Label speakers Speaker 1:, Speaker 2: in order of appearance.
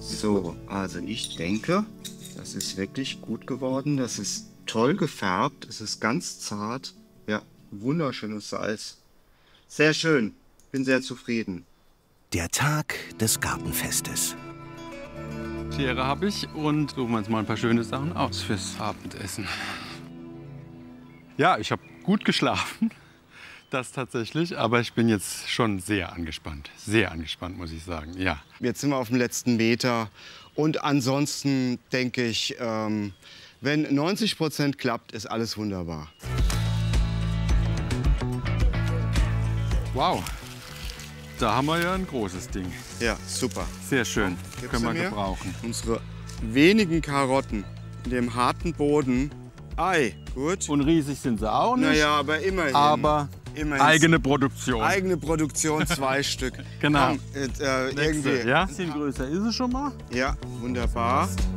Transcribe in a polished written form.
Speaker 1: So, also ich denke, das ist wirklich gut geworden. Das ist toll gefärbt. Es ist ganz zart. Ja, wunderschönes Salz. Sehr schön. Bin sehr zufrieden.
Speaker 2: Der Tag des Gartenfestes.
Speaker 3: Schere habe ich und suchen wir uns mal ein paar schöne Sachen aus fürs Abendessen. Ja, ich habe gut geschlafen, das tatsächlich, aber ich bin jetzt schon sehr angespannt, muss ich sagen, ja.
Speaker 1: Jetzt sind wir auf dem letzten Meter und ansonsten denke ich, wenn 90% klappt, ist alles wunderbar.
Speaker 3: Wow, da haben wir ja ein großes Ding.
Speaker 1: Ja, super.
Speaker 3: Sehr schön,
Speaker 1: Gibst
Speaker 3: können
Speaker 1: du
Speaker 3: wir
Speaker 1: mir
Speaker 3: gebrauchen.
Speaker 1: Unsere wenigen Karotten in dem harten Boden. Ei, gut.
Speaker 3: Und riesig sind sie auch nicht,
Speaker 1: Naja, aber immerhin.
Speaker 3: aber
Speaker 1: immerhin.
Speaker 3: eigene Produktion.
Speaker 1: Eigene Produktion, 2 Stück.
Speaker 3: Genau.
Speaker 1: Komm, irgendwie.
Speaker 3: Ja? Ein bisschen größer ist es schon mal.
Speaker 1: Ja, wunderbar.